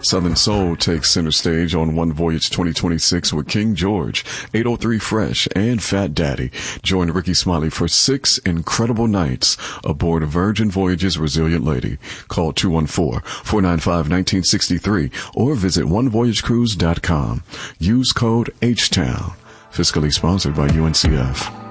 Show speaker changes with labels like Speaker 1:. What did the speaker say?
Speaker 1: Southern Soul takes center stage on One Voyage 2026 with King George, 803 Fresh, and Fat Daddy. Join Ricky Smiley for 6 incredible nights aboard Virgin Voyage's Resilient Lady. Call 214-495-1963 or visit onevoyagecruise.com. Use code HTOWN. Fiscally sponsored by UNCF.